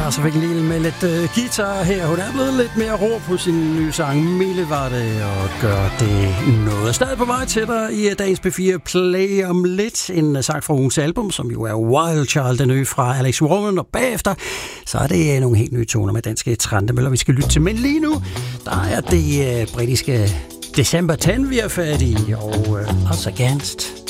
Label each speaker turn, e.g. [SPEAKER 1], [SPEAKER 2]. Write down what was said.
[SPEAKER 1] der så fik Lille med lidt guitar her. Hun er blevet lidt mere rå på sin nye sang. Mille var det, og gør det noget. Stadig på vej til dig i dagens P4 Play om lidt. En sang fra ugens album, som jo er Wild Child, den nye fra Alex Warren. Og bagefter, så er det nogle helt nye toner med danske Trandemøller, vi skal lytte til. Men lige nu, der er det britiske December 10, vi er fat i. Og Us Against.